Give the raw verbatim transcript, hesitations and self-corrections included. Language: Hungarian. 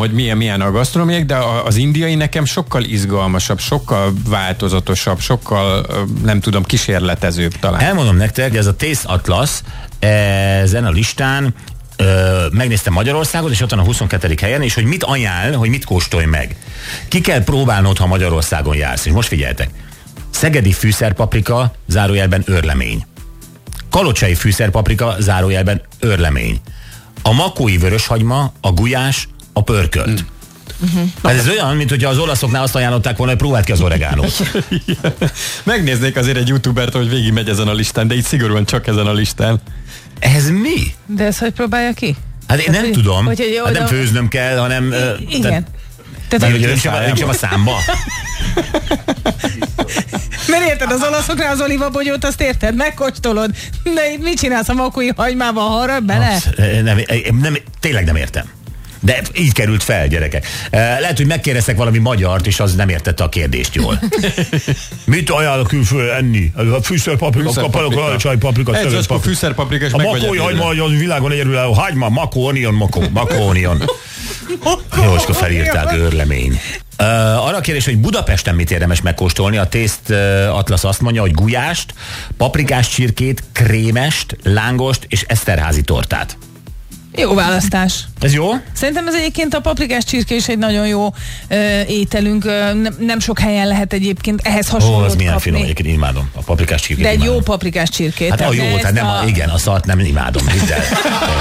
hogy milyen, milyen a gasztronómiák, de az indiai nekem sokkal izgalmasabb, sokkal változatosabb, sokkal, nem tudom, kísérletezőbb talán. Elmondom nektek, ez a Taste Atlas, ezen a listán Ö, megnéztem Magyarországot, és ott van a huszonkettedik helyen, és hogy mit ajánl, hogy mit kóstolj meg. Ki kell próbálnod, ha Magyarországon jársz. És most figyeljetek. Szegedi fűszerpaprika, zárójelben őrlemény. Kalocsai fűszerpaprika, zárójelben őrlemény. A makói vöröshagyma, a gulyás, a pörkölt. Mm. Uh-huh. Ez olyan, mint hogyha az olaszoknál azt ajánlották volna, hogy próbáld ki az oregánót. Megnéznék azért egy youtubert, hogy végigmegy ezen a listán, de itt szigorúan csak ezen a listán. Ez mi? De ezt hogy próbálja ki? Hát én nem hogy, tudom, hogy, hogy hát nem főznöm kell, hanem... I- igen. Tehát, hogy nincs sem a számba. Mert érted, az olaszoknál az olivabogyót, azt érted, megkóstolod, de itt mit csinálsz a makói hagymával, harap bele? Az, nem, nem, tényleg nem értem. De így került fel, gyerekek. Lehet, hogy megkérdeztek valami magyart, és az nem értette a kérdést jól. Mit ajánl külföldön enni? A fűszerpaprika, kalocsai paprika, ez a fűszerpaprika, és a makói hagyma, hogy a világon egyedül hagyma, makó, onion, makó, makó, onion. Jóska felírták, őrlemény. Uh, arra a kérdés, hogy Budapesten mit érdemes megkóstolni, a Taste Atlas azt mondja, hogy gulyást, paprikás csirkét, krémest, lángost és eszterházi tortát. Jó választás. Ez jó? Szerintem ez egyébként a paprikás csirke is egy nagyon jó ö, ételünk. Ö, nem, nem sok helyen lehet egyébként ehhez hasonlót Ó, az milyen kapni. finom, egyébként imádom. A paprikás csirkét De egy imádom. jó paprikás csirkét. Hát a jó, tehát nem a, igen, a szart nem imádom. Hidd el.